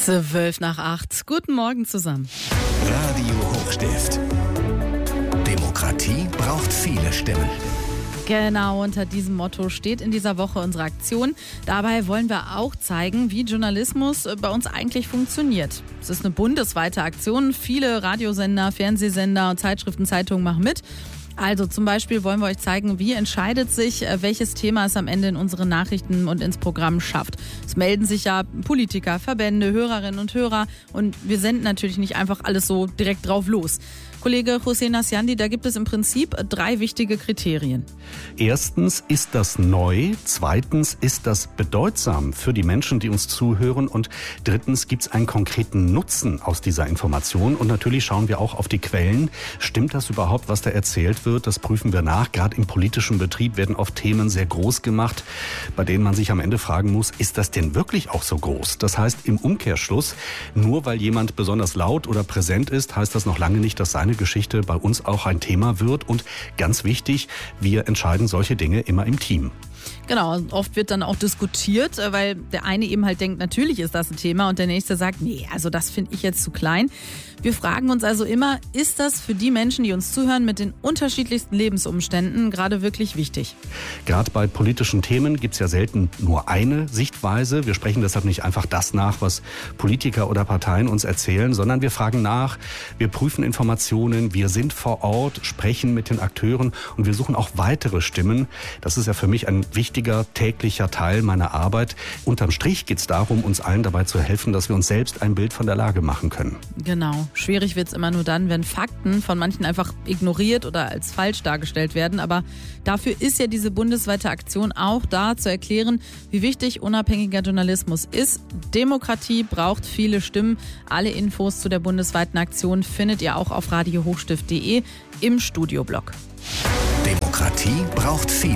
7:55. Guten Morgen zusammen. Radio Hochstift. Demokratie braucht viele Stimmen. Genau, unter diesem Motto steht in dieser Woche unsere Aktion. Dabei wollen wir auch zeigen, wie Journalismus bei uns eigentlich funktioniert. Es ist eine bundesweite Aktion. Viele Radiosender, Fernsehsender, Zeitschriften, Zeitungen machen mit. Also zum Beispiel wollen wir euch zeigen, wie entscheidet sich, welches Thema es am Ende in unsere Nachrichten und ins Programm schafft. Es melden sich ja Politiker, Verbände, Hörerinnen und Hörer und wir senden natürlich nicht einfach alles so direkt drauf los. Kollege Hossein Nasjandi, da gibt es im Prinzip 3 wichtige Kriterien. Erstens, ist das neu? Zweitens, ist das bedeutsam für die Menschen, die uns zuhören? Und drittens, gibt es einen konkreten Nutzen aus dieser Information? Und natürlich schauen wir auch auf die Quellen. Stimmt das überhaupt, was da erzählt wird? Das prüfen wir nach. Gerade im politischen Betrieb werden oft Themen sehr groß gemacht, bei denen man sich am Ende fragen muss, ist das denn wirklich auch so groß? Das heißt im Umkehrschluss, nur weil jemand besonders laut oder präsent ist, heißt das noch lange nicht, dass seine Geschichte bei uns auch ein Thema wird. Und ganz wichtig, wir entscheiden solche Dinge immer im Team. Genau, oft wird dann auch diskutiert, weil der eine eben halt denkt, natürlich ist das ein Thema und der nächste sagt, nee, also das finde ich jetzt zu klein. Wir fragen uns also immer, ist das für die Menschen, die uns zuhören, mit den unterschiedlichsten Lebensumständen gerade wirklich wichtig? Gerade bei politischen Themen gibt es ja selten nur eine Sichtweise. Wir sprechen deshalb nicht einfach das nach, was Politiker oder Parteien uns erzählen, sondern wir fragen nach, wir prüfen Informationen, wir sind vor Ort, sprechen mit den Akteuren und wir suchen auch weitere Stimmen. Das ist ja für mich ein wichtiger täglicher Teil meiner Arbeit. Unterm Strich geht es darum, uns allen dabei zu helfen, dass wir uns selbst ein Bild von der Lage machen können. Genau. Schwierig wird es immer nur dann, wenn Fakten von manchen einfach ignoriert oder als falsch dargestellt werden. Aber dafür ist ja diese bundesweite Aktion auch da, zu erklären, wie wichtig unabhängiger Journalismus ist. Demokratie braucht viele Stimmen. Alle Infos zu der bundesweiten Aktion findet ihr auch auf radiohochstift.de im Studioblog. Demokratie braucht viele